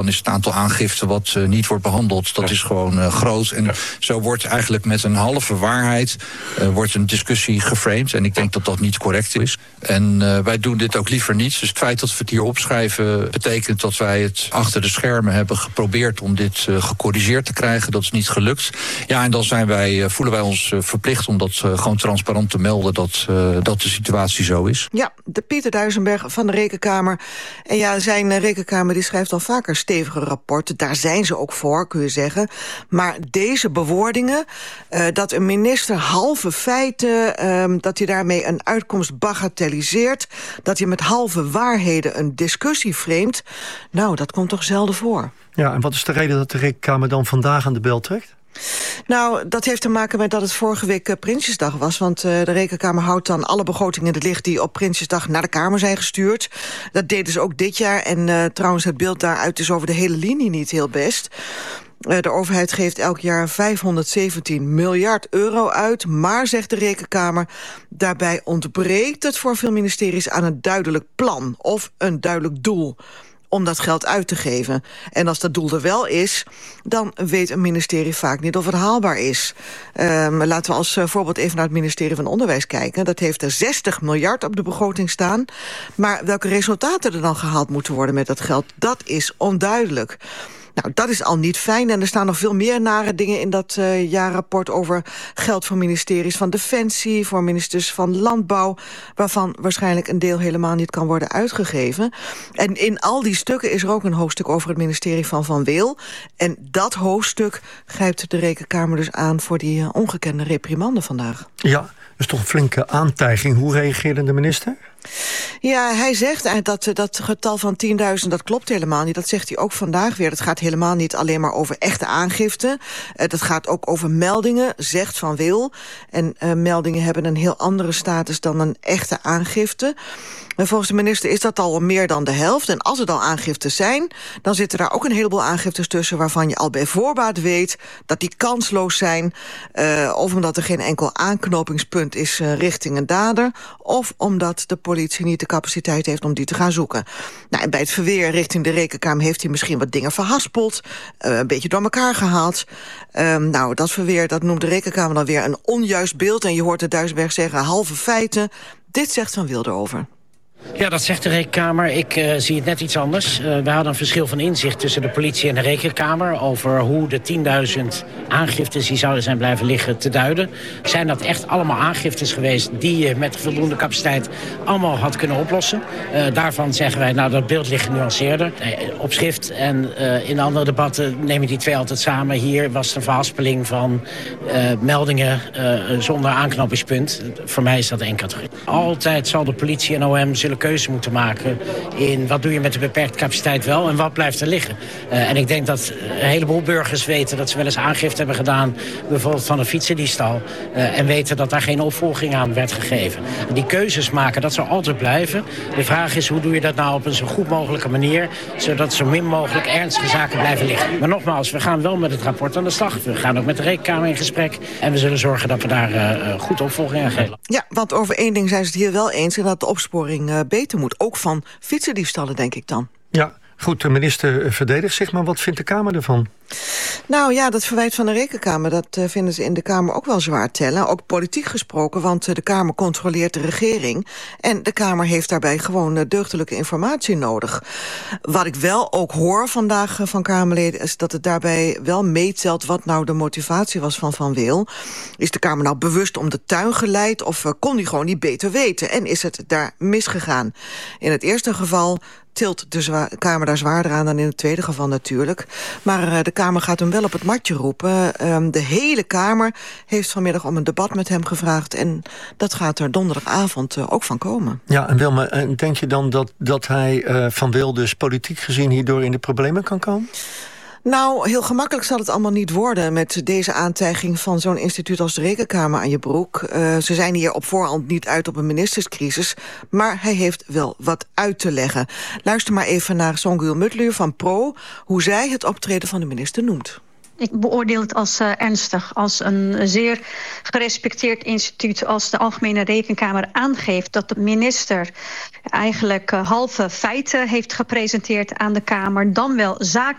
is het aantal aangiften wat niet wordt behandeld, dat is gewoon groot. En zo wordt eigenlijk met een halve waarheid wordt een discussie geframed. En ik denk dat dat niet correct is. En wij doen dit ook liever niet. Dus het feit dat we het hier opschrijven betekent dat wij het achter de schermen hebben geprobeerd om dit gecorrigeerd te krijgen. Dat is niet gelukt. Ja, en dan voelen wij ons verplicht om dat gewoon transparant te melden dat de situatie zo is. Ja, de Pieter Duisenberg van de Rekenkamer. En ja, zijn Rekenkamer die schrijft al vaker stevige rapporten. Daar zijn ze ook voor, kun je zeggen. Maar deze bewoordingen, dat een minister halve feiten, dat hij daarmee een uitkomst bagatelliseert, dat hij met halve waarheden een discussie framet, nou, dat komt toch zelden voor. Ja, en wat is de reden dat de Rekenkamer dan vandaag aan de bel trekt? Nou, dat heeft te maken met dat het vorige week Prinsjesdag was. Want de Rekenkamer houdt dan alle begrotingen in het licht die op Prinsjesdag naar de Kamer zijn gestuurd. Dat deden ze ook dit jaar. En trouwens, het beeld daaruit is over de hele linie niet heel best. De overheid geeft elk jaar 517 miljard euro uit. Maar, zegt de Rekenkamer, daarbij ontbreekt het voor veel ministeries aan een duidelijk plan of een duidelijk doel om dat geld uit te geven. En als dat doel er wel is, dan weet een ministerie vaak niet of het haalbaar is. Laten we als voorbeeld even naar het ministerie van Onderwijs kijken. Dat heeft er 60 miljard op de begroting staan. Maar welke resultaten er dan gehaald moeten worden met dat geld, dat is onduidelijk. Nou, dat is al niet fijn. En er staan nog veel meer nare dingen in dat jaarrapport over geld voor ministeries van Defensie, voor ministers van Landbouw, waarvan waarschijnlijk een deel helemaal niet kan worden uitgegeven. En in al die stukken is er ook een hoofdstuk over het ministerie van Van Weel. En dat hoofdstuk grijpt de Rekenkamer dus aan voor die ongekende reprimande vandaag. Ja, dat is toch een flinke aantijging. Hoe reageerde de minister? Ja, hij zegt dat getal van 10.000, dat klopt helemaal niet. Dat zegt hij ook vandaag weer. Het gaat helemaal niet alleen maar over echte aangifte. Dat gaat ook over meldingen, zegt Van Weel. En meldingen hebben een heel andere status dan een echte aangifte. En volgens de minister is dat al meer dan de helft. En als het al aangiftes zijn, dan zitten daar ook een heleboel aangiftes tussen waarvan je al bij voorbaat weet dat die kansloos zijn. Of omdat er geen enkel aanknopingspunt is richting een dader. Of omdat de politie niet de capaciteit heeft om die te gaan zoeken. Nou, en bij het verweer richting de Rekenkamer heeft hij misschien wat dingen verhaspeld. Een beetje door elkaar gehaald. Nou, dat verweer, dat noemt de Rekenkamer dan weer een onjuist beeld. En je hoort de Duisenberg zeggen halve feiten. Dit zegt Van Wil erover. Ja, dat zegt de Rekenkamer. Ik zie het net iets anders. We hadden een verschil van inzicht tussen de politie en de Rekenkamer over hoe de 10.000 aangiftes die zouden zijn blijven liggen te duiden. Zijn dat echt allemaal aangiftes geweest die je met voldoende capaciteit allemaal had kunnen oplossen? Daarvan zeggen wij, nou, dat beeld ligt genuanceerder. Op schrift en in andere debatten neem je die twee altijd samen. Hier was het een verhaspeling van meldingen zonder aanknopingspunt. Voor mij is dat één categorie. Altijd zal de politie en OM zullen keuze moeten maken in wat doe je met de beperkte capaciteit wel en wat blijft er liggen. En ik denk dat een heleboel burgers weten dat ze wel eens aangifte hebben gedaan, bijvoorbeeld van een fietsendiefstal, en weten dat daar geen opvolging aan werd gegeven. En die keuzes maken, dat zal altijd blijven. De vraag is, hoe doe je dat nou op een zo goed mogelijke manier, zodat zo min mogelijk ernstige zaken blijven liggen. Maar nogmaals, we gaan wel met het rapport aan de slag. We gaan ook met de Rekenkamer in gesprek en we zullen zorgen dat we daar goed opvolging aan geven. Ja, want over één ding zijn ze het hier wel eens, en dat de opsporing beter moet. Ook van fietsendiefstallen, denk ik dan. Ja, goed, de minister verdedigt zich, maar wat vindt de Kamer ervan? Nou ja, dat verwijt van de Rekenkamer, dat vinden ze in de Kamer ook wel zwaar tellen. Ook politiek gesproken, want de Kamer controleert de regering. En de Kamer heeft daarbij gewoon deugdelijke informatie nodig. Wat ik wel ook hoor vandaag van Kamerleden is dat het daarbij wel meetelt wat nou de motivatie was van Van Weel. Is de Kamer nou bewust om de tuin geleid of kon die gewoon niet beter weten? En is het daar misgegaan? In het eerste geval tilt de Kamer daar zwaarder aan dan in het tweede geval natuurlijk. Maar de Kamer gaat hem wel op het matje roepen. De hele Kamer heeft vanmiddag om een debat met hem gevraagd. En dat gaat er donderdagavond ook van komen. Ja, en Wilma, denk je dan dat hij Van Wil dus politiek gezien hierdoor in de problemen kan komen? Nou, heel gemakkelijk zal het allemaal niet worden met deze aantijging van zo'n instituut als de Rekenkamer aan je broek. Ze zijn hier op voorhand niet uit op een ministerscrisis, maar hij heeft wel wat uit te leggen. Luister maar even naar Songül Mutluur van Pro, hoe zij het optreden van de minister noemt. Ik beoordeel het als ernstig, als een zeer gerespecteerd instituut. Als de Algemene Rekenkamer aangeeft dat de minister eigenlijk halve feiten heeft gepresenteerd aan de Kamer, dan wel zaken